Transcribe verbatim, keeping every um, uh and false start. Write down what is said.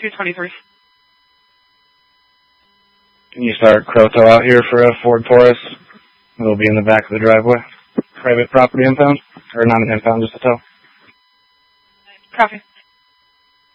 two twenty-three. Can you start Croto out here for a Ford Taurus? It'll be in the back of the driveway. Private property impound? Or not an impound, just a tow. Copy.